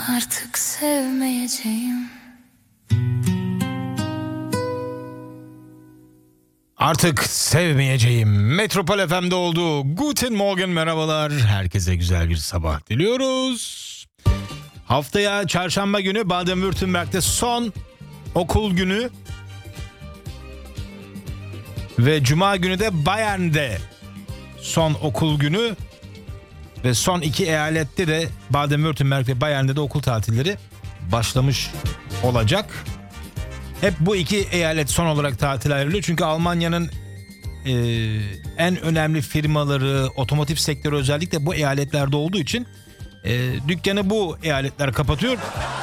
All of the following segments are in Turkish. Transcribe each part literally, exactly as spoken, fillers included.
Artık sevmeyeceğim. Artık sevmeyeceğim. Metropol F M'de oldu. Guten Morgen, merhabalar. Herkese güzel bir sabah diliyoruz. Haftaya çarşamba günü Baden-Württemberg'de son okul günü. Ve cuma günü de Bayern'de son okul günü. Ve son iki eyalette de Baden-Württemberg ve Bayern'de de okul tatilleri başlamış olacak. Hep bu iki eyalet son olarak tatil ayrılıyor. Çünkü Almanya'nın e, en önemli firmaları, otomotiv sektörü özellikle bu eyaletlerde olduğu için e, dükkanı bu eyaletler kapatıyor.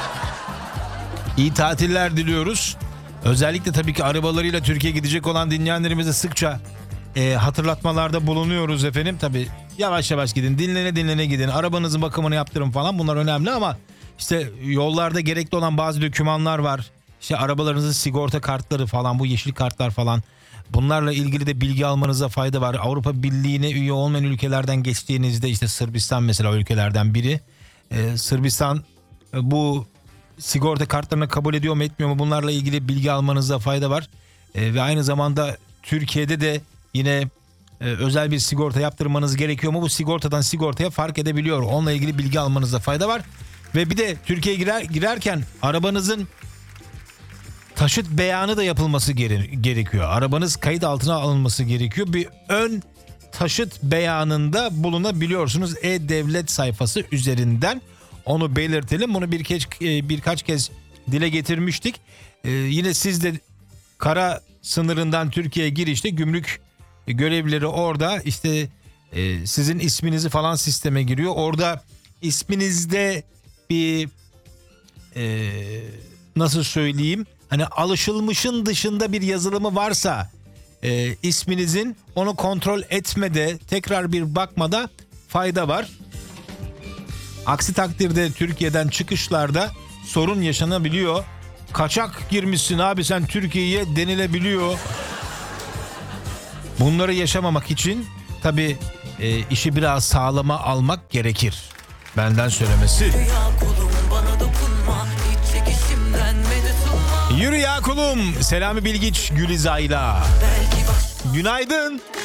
İyi tatiller diliyoruz. Özellikle tabii ki arabalarıyla Türkiye'ye gidecek olan dinleyenlerimize sıkça e, hatırlatmalarda bulunuyoruz efendim. Tabii yavaş yavaş gidin, dinlene dinlene gidin, arabanızın bakımını yaptırın falan, bunlar önemli ama işte yollarda gerekli olan bazı dokümanlar var. İşte arabalarınızın sigorta kartları falan, bu yeşil kartlar falan, bunlarla ilgili de bilgi almanıza fayda var. Avrupa Birliği'ne üye olmayan ülkelerden geçtiğinizde, işte Sırbistan mesela o ülkelerden biri. Ee, Sırbistan bu sigorta kartlarını kabul ediyor mu etmiyor mu, bunlarla ilgili bilgi almanıza fayda var. Ee, ve aynı zamanda Türkiye'de de yine e, özel bir sigorta yaptırmanız gerekiyor mu? Bu sigortadan sigortaya fark edebiliyor. Onunla ilgili bilgi almanıza fayda var. Ve bir de Türkiye'ye girer, girerken arabanızın taşıt beyanı da yapılması gere- gerekiyor. Arabanız kayıt altına alınması gerekiyor. Bir ön taşıt beyanında bulunabiliyorsunuz E-Devlet sayfası üzerinden. Onu belirtelim. Bunu birkaç birkaç kez dile getirmiştik. Ee, yine siz de kara sınırından Türkiye'ye girişte gümrük görevlileri orada işte e, sizin isminizi falan sisteme giriyor. Orada isminizde bir e, nasıl söyleyeyim, hani alışılmışın dışında bir yazılımı varsa e, isminizin, onu kontrol etmede, tekrar bir bakmada fayda var. Aksi takdirde Türkiye'den çıkışlarda sorun yaşanabiliyor. Kaçak girmişsin abi sen Türkiye'ye denilebiliyor. Bunları yaşamamak için tabii e, işi biraz sağlama almak gerekir. Benden söylemesi. Yürü ya kulum. Selami Bilgiç Gülizay'la. Günaydın.